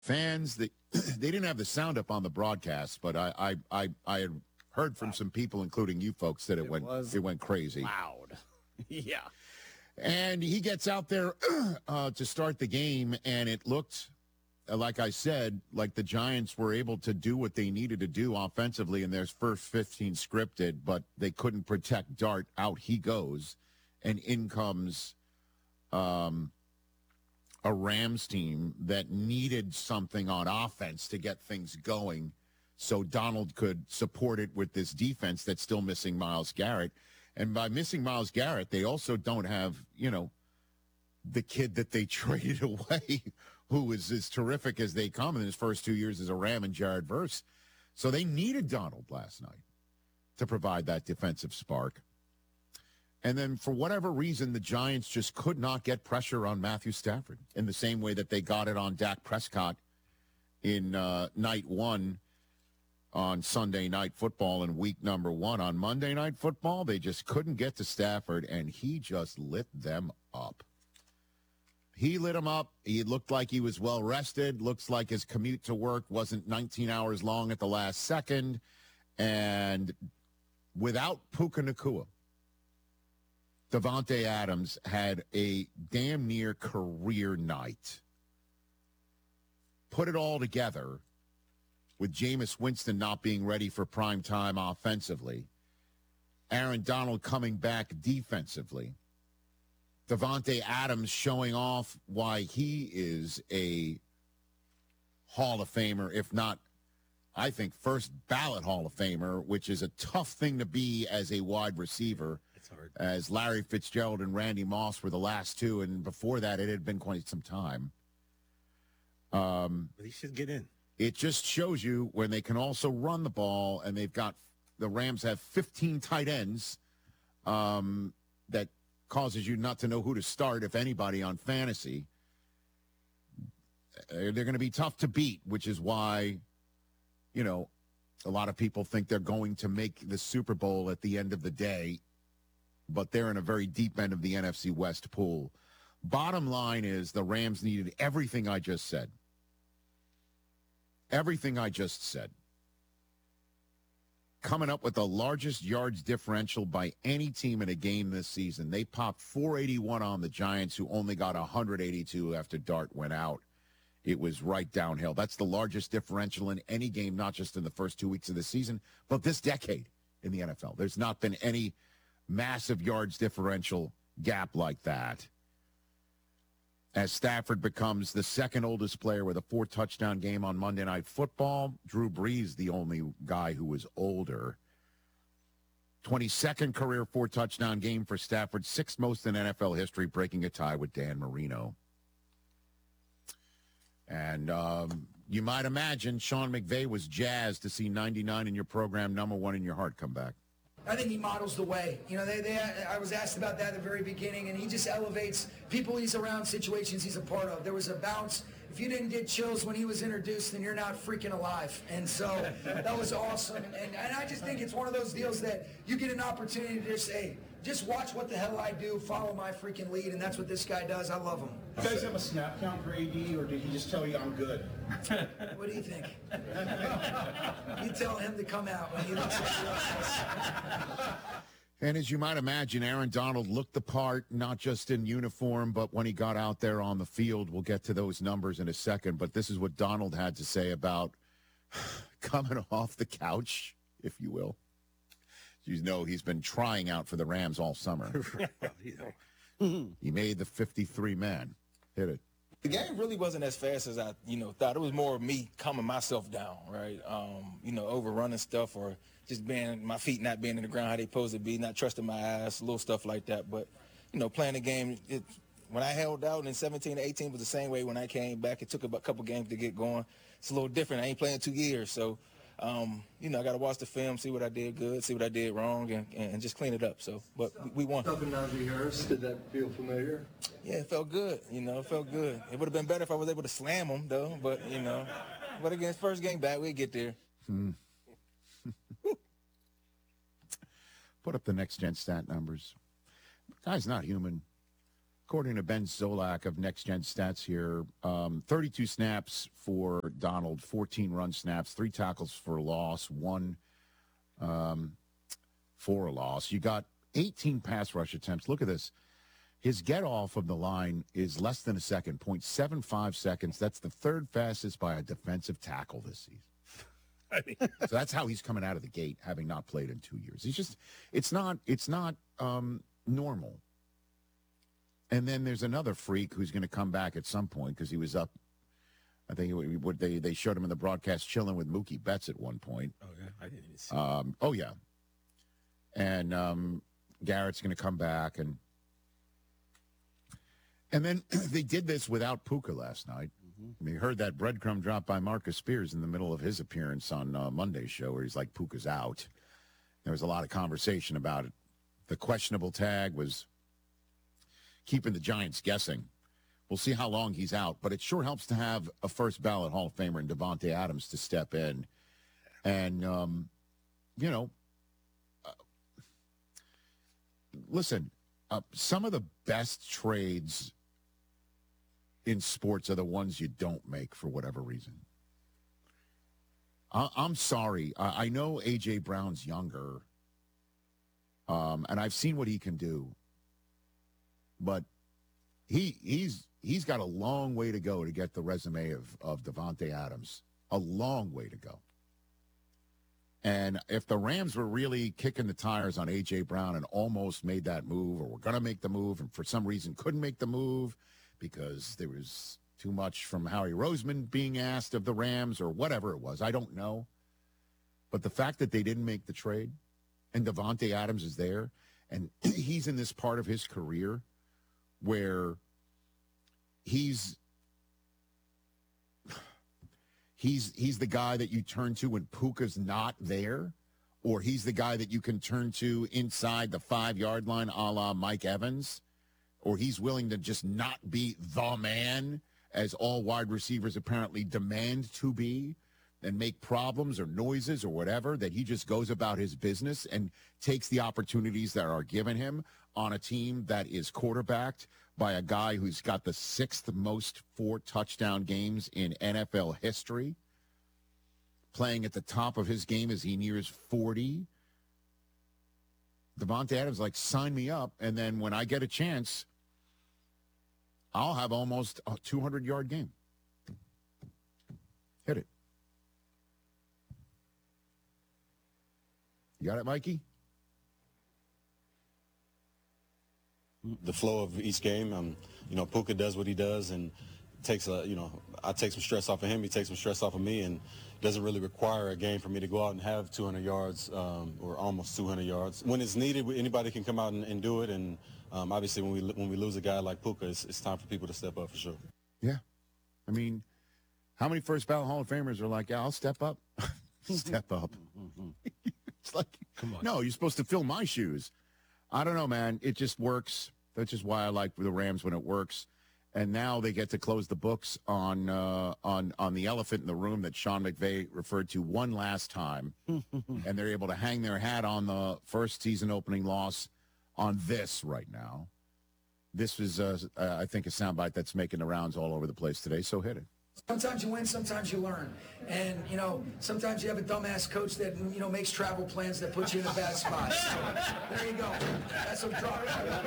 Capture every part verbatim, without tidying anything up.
fans that they didn't have the sound up on the broadcast, but I I I, I had heard from some people, including you folks, that it, it went it went crazy. Loud. Yeah. And he gets out there uh, to start the game, and it looked, like I said, like the Giants were able to do what they needed to do offensively in their first fifteen scripted, but they couldn't protect Dart. Out he goes, and in comes um, a Rams team that needed something on offense to get things going so Donald could support it with this defense that's still missing Myles Garrett. And by missing Myles Garrett, they also don't have, you know, the kid that they traded away, who is as terrific as they come in his first two years as a Ram, and Jared Verse. So they needed Donald last night to provide that defensive spark. And then for whatever reason, the Giants just could not get pressure on Matthew Stafford in the same way that they got it on Dak Prescott in uh, night one on Sunday Night Football in week number one. On Monday Night Football, they just couldn't get to Stafford, and he just lit them up. He lit him up. He looked like he was well-rested. Looks like his commute to work wasn't nineteen hours long at the last second. And without Puka Nacua, Davante Adams had a damn near career night. Put it all together, with Jameis Winston not being ready for prime time offensively, Aaron Donald coming back defensively, Davante Adams showing off why he is a Hall of Famer, if not, I think, first ballot Hall of Famer, which is a tough thing to be as a wide receiver. It's hard. As Larry Fitzgerald and Randy Moss were the last two, and before that it had been quite some time. Um, but he should get in. It just shows you when they can also run the ball, and they've got the Rams have fifteen tight ends um, that causes you not to know who to start, if anybody, on fantasy. They're going to be tough to beat, which is why, you know, a lot of people think they're going to make the Super Bowl at the end of the day, but they're in a very deep end of the N F C West pool. Bottom line is the Rams needed everything I just said. Everything I just said. Coming up with the largest yards differential by any team in a game this season. They popped four eighty-one on the Giants, who only got one eighty-two after Dart went out. It was right downhill. That's the largest differential in any game, not just in the first two weeks of the season, but this decade in the N F L. There's not been any massive yards differential gap like that. As Stafford becomes the second oldest player with a four-touchdown game on Monday Night Football, Drew Brees, the only guy who was older. twenty-second career four-touchdown game for Stafford, sixth most in N F L history, breaking a tie with Dan Marino. And um, you might imagine Sean McVay was jazzed to see ninety-nine in your program, number one in your heart, come back. I think he models the way. You know, they, they, I was asked about that at the very beginning, and he just elevates people he's around, situations he's a part of. There was a bounce. If you didn't get chills when he was introduced, then you're not freaking alive. And so that was awesome. And, and I just think it's one of those deals that you get an opportunity to just say, just watch what the hell I do, follow my freaking lead, and that's what this guy does. I love him. You guys have a snap count for A D, or did he just tell you I'm good? What do you think? You tell him to come out when he looks at you. And as you might imagine, Aaron Donald looked the part, not just in uniform, but when he got out there on the field. We'll get to those numbers in a second, but this is what Donald had to say about coming off the couch, if you will. You know, he's been trying out for the Rams all summer. He made the fifty-three man. Hit it. The game really wasn't as fast as I, you know, thought. It was more of me calming myself down, right? Um, you know, overrunning stuff, or just being, my feet not being in the ground how they supposed to be, not trusting my eyes, little stuff like that. But, you know, playing the game, it, when I held out in seventeen to eighteen was the same way when I came back. It took a couple games to get going. It's a little different. I ain't playing two years, so, um, you know, I got to watch the film, see what I did good, see what I did wrong, and, and just clean it up. So, but we, we won. Up in Najee Harris, did that feel familiar? Yeah, it felt good. You know, it felt good. It would have been better if I was able to slam him, though. But, you know, but again, first game back, we'd get there. Hmm. Put up the next-gen stat numbers. Guy's not human. according to Ben Zolak of Next Gen Stats here, um, thirty-two snaps for Donald, fourteen run snaps, three tackles for a loss, one um, for a loss. You got eighteen pass rush attempts. Look at this. His get off of the line is less than a second, zero point seven five seconds. That's the third fastest by a defensive tackle this season. I mean, So that's how he's coming out of the gate, having not played in two years. He's just, it's not, it's not um, normal. And then there's another freak who's going to come back at some point because he was up. I think he, what they they showed him in the broadcast chilling with Mookie Betts at one point. oh yeah, I didn't even see. Um, oh yeah, and um, Garrett's going to come back, and and then they did this without Puka last night. I mean, you heard that breadcrumb drop by Marcus Spears in the middle of his appearance on uh, Monday's show, where he's like, Puka's out. There was a lot of conversation about it. The questionable tag was keeping the Giants guessing. We'll see how long he's out, but it sure helps to have a first ballot Hall of Famer in Davante Adams to step in. And, um, you know, uh, listen, uh, some of the best trades in sports are the ones you don't make for whatever reason. I- I'm sorry. I-, I know A J. Brown's younger, um, and I've seen what he can do, but he he's he's got a long way to go to get the resume of of Davante Adams. A long way to go. And if the Rams were really kicking the tires on A J. Brown and almost made that move, or were going to make the move, and for some reason couldn't make the move because there was too much from Howie Roseman being asked of the Rams or whatever it was, I don't know. But the fact that they didn't make the trade and Davante Adams is there, and he's in this part of his career where he's he's he's the guy that you turn to when Puka's not there, or he's the guy that you can turn to inside the five-yard line a la Mike Evans, or he's willing to just not be the man, as all wide receivers apparently demand to be, and make problems or noises or whatever, that he just goes about his business and takes the opportunities that are given him on a team that is quarterbacked by a guy who's got the sixth most four touchdown games in N F L history, playing at the top of his game as he nears forty. Davante Adams, like, sign me up, and then when I get a chance, I'll have almost a two hundred yard game. Hit it. You got it, Mikey? The flow of each game, um, you know, Puka does what he does and takes a, you know, I take some stress off of him, he takes some stress off of me, and doesn't really require a game for me to go out and have two hundred yards um, or almost two hundred yards. When it's needed, anybody can come out and, and do it, and um, obviously when we when we lose a guy like Puka, it's, it's time for people to step up for sure. Yeah. I mean, how many first ballot Hall of Famers are like, yeah, I'll step up? Step up. It's like, come on. No, you're supposed to fill my shoes. I don't know, man. It just works. That's just why I like the Rams when it works. And now they get to close the books on uh, on on the elephant in the room that Sean McVay referred to one last time. And they're able to hang their hat on the first season opening loss on this right now. This is, uh, uh, I think, a soundbite that's making the rounds all over the place today, so hit it. Sometimes you win, sometimes you learn. And, you know, sometimes you have a dumbass coach that, you know, makes travel plans that put you in a bad spot. So, there you go. That's what draw.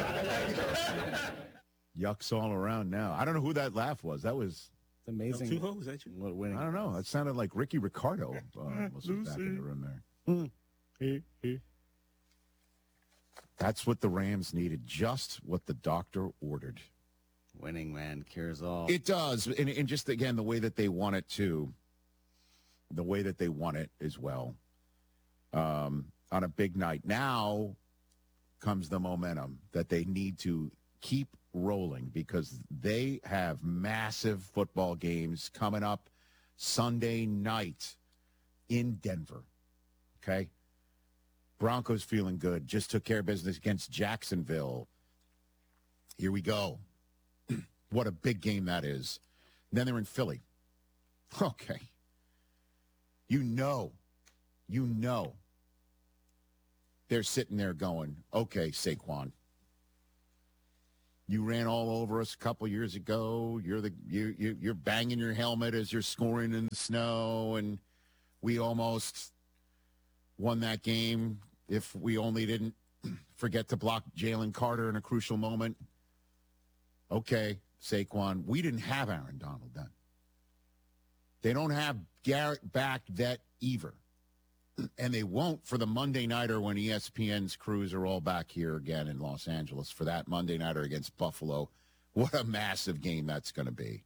Yucks all around now. I don't know who that laugh was. That was, It's amazing. Two hoes, that you? What winning? I don't know. It sounded like Ricky Ricardo uh, was back in the room there. That's what the Rams needed, just what the doctor ordered. Winning, man, cures all. It does, and, and just, again, the way that they want it, too. The way that they want it as well. Um, on a big night. Now comes the momentum that they need to keep rolling, because they have massive football games coming up Sunday night in Denver. Okay? Broncos feeling good. Just took care of business against Jacksonville. Here we go. What a big game that is. Then they're in Philly. Okay. You know, you know, they're sitting there going, okay, Saquon, You ran all over us a couple years ago. You're the you, you you're banging your helmet as you're scoring in the snow, and we almost won that game if we only didn't forget to block Jalen Carter in a crucial moment. Okay, Saquon, we didn't have Aaron Donald then. They don't have Garrett back that either. And they won't for the Monday nighter when E S P N's crews are all back here again in Los Angeles for that Monday nighter against Buffalo. What a massive game that's going to be.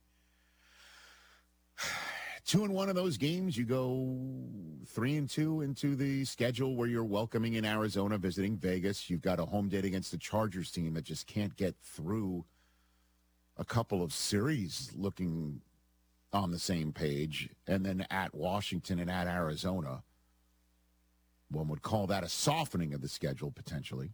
Two and one of those games, you go three and two into the schedule where you're welcoming in Arizona, visiting Vegas. You've got a home date against the Chargers team that just can't get through a couple of series looking on the same page, and then at Washington and at Arizona. One would call that a softening of the schedule, potentially.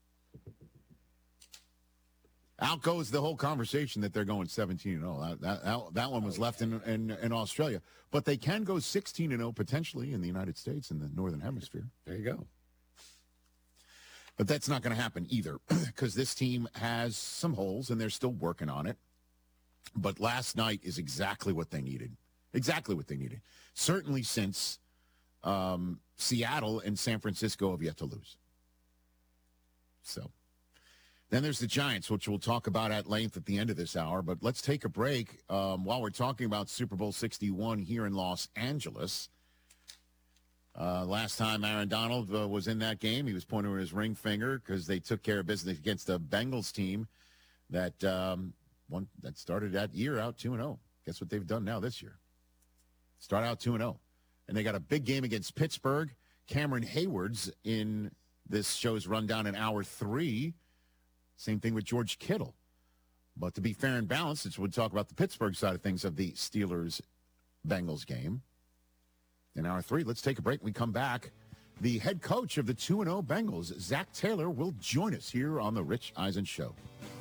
Out goes the whole conversation that they're going seventeen and oh. That, that, that one was left in, in, in Australia. But they can go sixteen and oh potentially in the United States, in the Northern Hemisphere. There you go. But that's not going to happen either, because this team has some holes, and they're still working on it. But last night is exactly what they needed. Exactly what they needed. Certainly since um, Seattle and San Francisco have yet to lose. So then there's the Giants, which we'll talk about at length at the end of this hour. But let's take a break um, while we're talking about Super Bowl sixty-one here in Los Angeles. Uh, last time Aaron Donald uh, was in that game, he was pointing with his ring finger because they took care of business against the Bengals team that um, one that started that year out two and oh. Guess what they've done now this year? Start out two and oh. And they got a big game against Pittsburgh. Cameron Hayward's in this show's rundown in hour three. Same thing with George Kittle. But to be fair and balanced, it's, we'll talk about the Pittsburgh side of things of the Steelers-Bengals game. In hour three, let's take a break. When we come back, the head coach of the two and oh Bengals, Zach Taylor, will join us here on the Rich Eisen Show.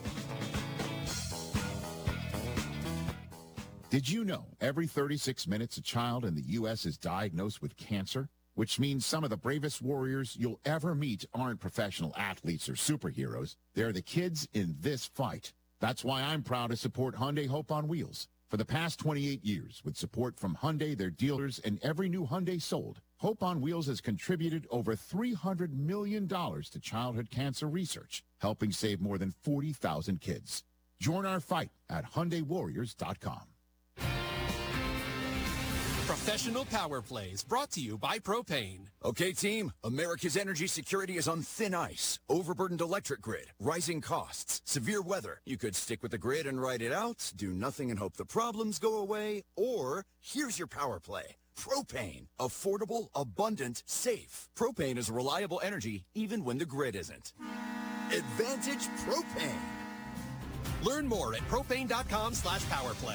Did you know every thirty-six minutes a child in the U S is diagnosed with cancer? Which means some of the bravest warriors you'll ever meet aren't professional athletes or superheroes. They're the kids in this fight. That's why I'm proud to support Hyundai Hope on Wheels. For the past twenty-eight years, with support from Hyundai, their dealers, and every new Hyundai sold, Hope on Wheels has contributed over three hundred million dollars to childhood cancer research, helping save more than forty thousand kids. Join our fight at Hyundai Warriors dot com. Professional Power Plays, brought to you by Propane. Okay, team, America's energy security is on thin ice. Overburdened electric grid, rising costs, severe weather. You could stick with the grid and ride it out, do nothing and hope the problems go away, or here's your power play. Propane. Affordable, abundant, safe. Propane is reliable energy even when the grid isn't. Advantage Propane. Learn more at propane.com slash powerplay.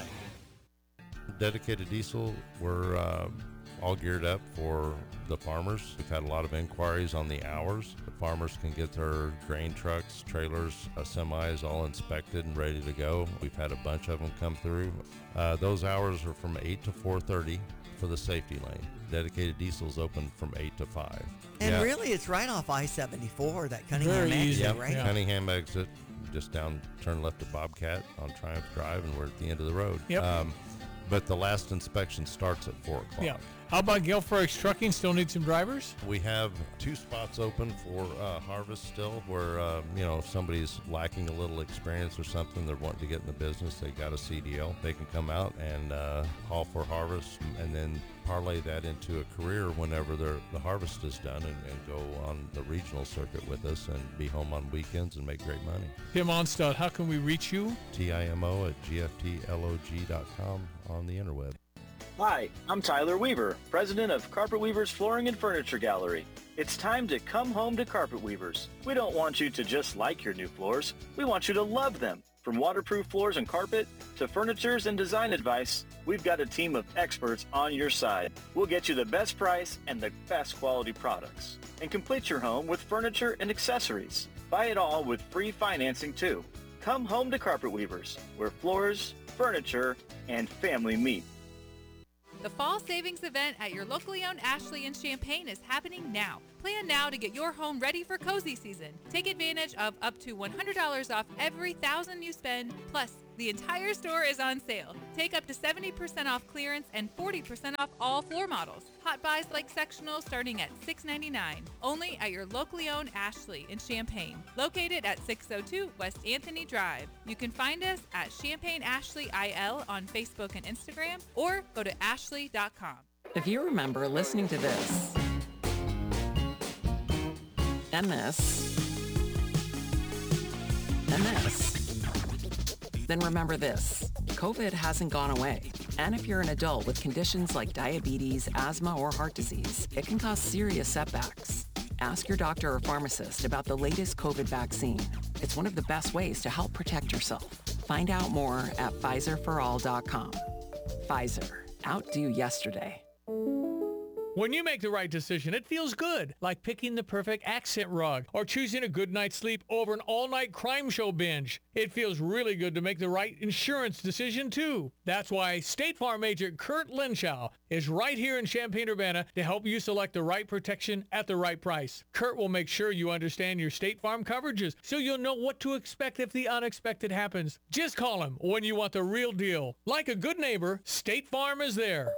Dedicated Diesel, we're uh, all geared up for the farmers. We've had a lot of inquiries on the hours. The farmers can get their grain trucks, trailers, uh, semis all inspected and ready to go. We've had a bunch of them come through. Uh, those hours are from eight to four thirty for the safety lane. Dedicated Diesel's open from eight to five. And yeah. really, it's right off I seventy-four, that Cunningham Very exit, yep. right? Yeah. Cunningham exit, just down, turn left to Bobcat on Triumph Drive, and we're at the end of the road. Yep. Um, But the last inspection starts at four o'clock. Yeah. How about Gelfrix Trucking? Still need some drivers? We have two spots open for uh, harvest still where, uh, you know, if somebody's lacking a little experience or something, they're wanting to get in the business, they got a C D L. They can come out and uh, haul for harvest and then parlay that into a career whenever the harvest is done and, and go on the regional circuit with us and be home on weekends and make great money. Tim Onstad, how can we reach you? T I M O at G F T L O G dot com on the interweb. Hi, I'm Tyler Weaver, president of Carpet Weavers Flooring and Furniture Gallery. It's time to come home to Carpet Weavers. We don't want you to just like your new floors. We want you to love them. From waterproof floors and carpet to furnitures and design advice, we've got a team of experts on your side. We'll get you the best price and the best quality products. And complete your home with furniture and accessories. Buy it all with free financing too. Come home to Carpet Weavers, where floors, furniture, and family meet. The fall savings event at your locally owned Ashley in Champaign is happening now. Plan now to get your home ready for cozy season. Take advantage of up to one hundred dollars off every one thousand dollars you spend, plus the entire store is on sale. Take up to seventy percent off clearance and forty percent off all floor models. Hot buys like sectional starting at six ninety-nine. Only at your locally owned Ashley in Champaign, located at six oh two West Anthony Drive. You can find us at Champaign Ashley I L on Facebook and Instagram, or go to ashley dot com. If you remember listening to this, and this, and this, then remember this. COVID hasn't gone away. And if you're an adult with conditions like diabetes, asthma, or heart disease, it can cause serious setbacks. Ask your doctor or pharmacist about the latest COVID vaccine. It's one of the best ways to help protect yourself. Find out more at Pfizer for all dot com. Pfizer. Outdo yesterday. When you make the right decision, it feels good, like picking the perfect accent rug or choosing a good night's sleep over an all-night crime show binge. It feels really good to make the right insurance decision, too. That's why State Farm agent Kurt Lenschow is right here in Champaign-Urbana to help you select the right protection at the right price. Kurt will make sure you understand your State Farm coverages so you'll know what to expect if the unexpected happens. Just call him when you want the real deal. Like a good neighbor, State Farm is there.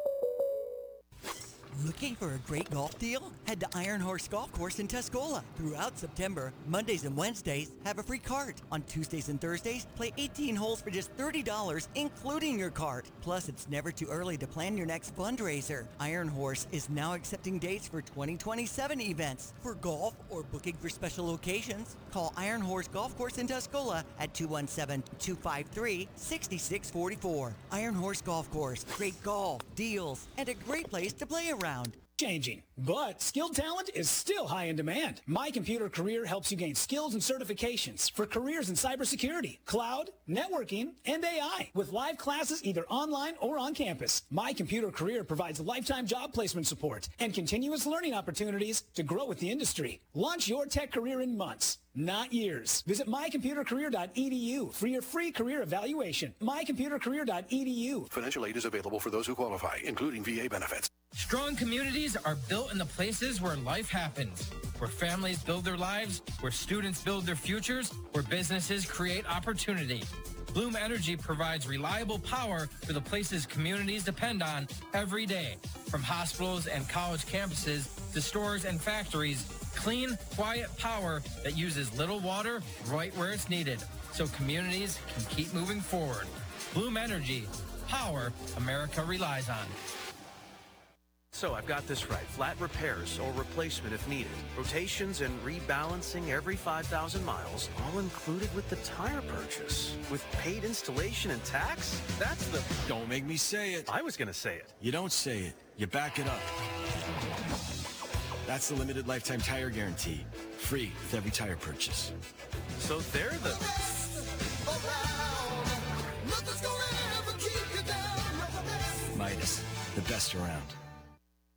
Looking for a great golf deal? Head to Iron Horse Golf Course in Tuscola. Throughout September, Mondays and Wednesdays, have a free cart. On Tuesdays and Thursdays, play eighteen holes for just thirty dollars, including your cart. Plus, it's never too early to plan your next fundraiser. Iron Horse is now accepting dates for twenty twenty-seven events. For golf or booking for special occasions, call Iron Horse Golf Course in Tuscola at two one seven, two five three, six six four four. Iron Horse Golf Course. Great golf, deals, and a great place to play around. Changing, but skilled talent is still high in demand. My Computer Career helps you gain skills and certifications for careers in cybersecurity, cloud, networking, and A I with live classes either online or on campus. My Computer Career provides lifetime job placement support and continuous learning opportunities to grow with the industry. Launch your tech career in months, not years. Visit my computer career dot e d u for your free career evaluation. my computer career dot e d u. Financial aid is available for those who qualify, including V A benefits. Strong communities are built in the places where life happens, where families build their lives, where students build their futures, where businesses create opportunity. Bloom Energy provides reliable power for the places communities depend on every day. From hospitals and college campuses to stores and factories, clean, quiet power that uses little water right where it's needed, so communities can keep moving forward. Bloom Energy, power America relies on. So I've got this right. Flat repairs or replacement if needed. Rotations and rebalancing every five thousand miles, all included with the tire purchase. With paid installation and tax? That's the... Don't make me say it. I was going to say it. You don't say it. You back it up. That's the limited lifetime tire guarantee. Free with every tire purchase. So they're the... Midas, the best around.